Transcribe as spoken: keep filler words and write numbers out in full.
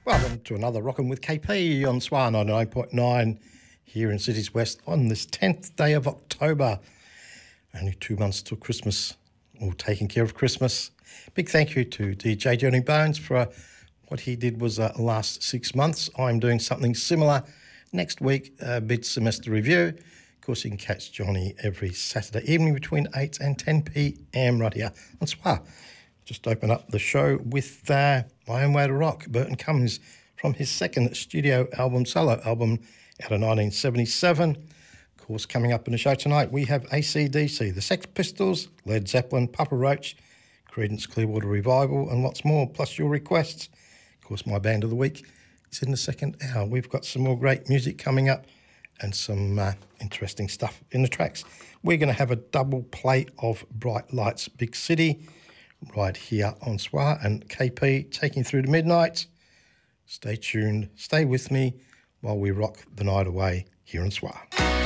Welcome to another Rockin' with K P on S W R ninety-nine point nine here in Cities West on this tenth day of October. Only two months till Christmas, all taking care of Christmas. Big thank you to D J Johnny Bones for uh, what he did was uh, last six months. I'm doing something similar next week, uh, mid-semester review. Of course, you can catch Johnny every Saturday evening between eight and ten p.m. right here on S W R. Just open up the show with uh, My Own Way to Rock, Burton Cummings, from his second studio album, solo album, out of nineteen seventy-seven. Of course, coming up in the show tonight, we have A C D C, the Sex Pistols, Led Zeppelin, Papa Roach, Creedence Clearwater Revival, and lots more, plus your requests. Of course, my band of the week is in the second hour. We've got some more great music coming up and some uh, interesting stuff in the tracks. We're going to have a double plate of Bright Lights Big City right here on S W R and K P taking through to midnight. Stay tuned, stay with me while we rock the night away here on S W R.